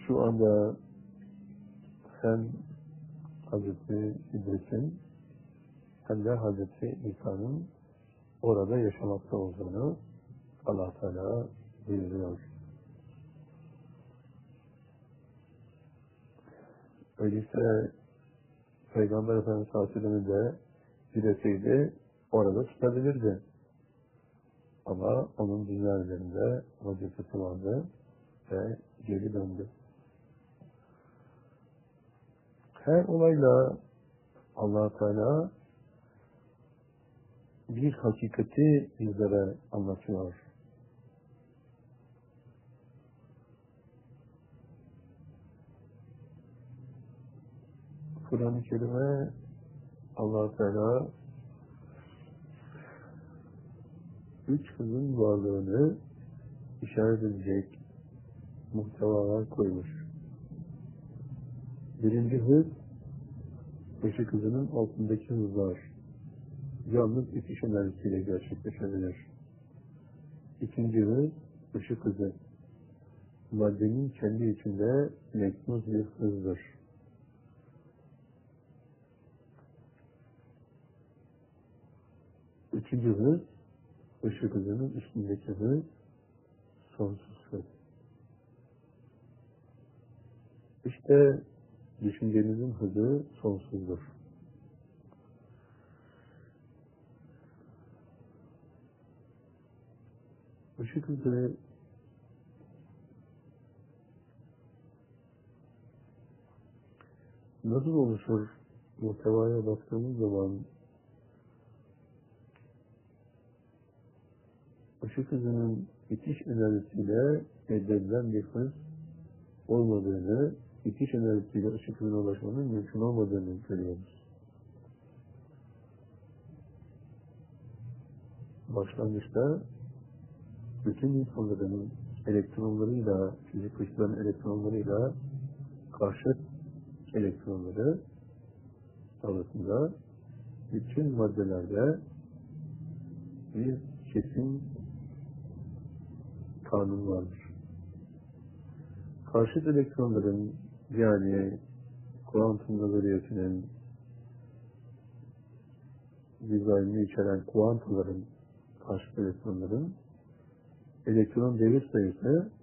şu anda hem Hazreti İdris'in hem de Hazreti İsa'nın orada yaşamakta olduğunu Allah Teala buyuruyor. Öyleyse Peygamber Efendimiz Aleyhisselam'ı de dileseydi orada tutabilirdi. Ama onun dünya üzerinde vazifesi vardı ve geri döndü. Her olayla Allah Teala bir hakikati bizlere anlatıyor. Kur'an-ı Kerim'e Allah Teala 3 hızın varlığını işaret edecek muhtevalar koymuş. Birinci hız, ışık hızının altındaki hızlar. Yalnız itiş enerjisiyle gerçekleşebilir. İkinci hız, ışık hızı. Maddenin kendi içinde meknuz bir hızdır. Üçüncü hız, ışık hızının üstündeki hız, sonsuz hız. İşte düşüncenizin hızı sonsuzdur. Işık hızı nasıl oluşur? Muhtevaya baktığımız zaman ışık hızının itiş enerjisiyle elde edilen bir hız olmadığını, itiş enerjisiyle ışık hızına ulaşmanın mümkün olmadığını görüyoruz. Başlangıçta bütün insanların elektronlarıyla, fizik ışıkların elektronlarıyla karşıt elektronları arasında bütün maddelerde bir kesin kanun vardır. Karşıt elektronların, yani kuantum nazariyesinin dizaynını içeren kuantumların, karşıt elektronların elektron devir sayısı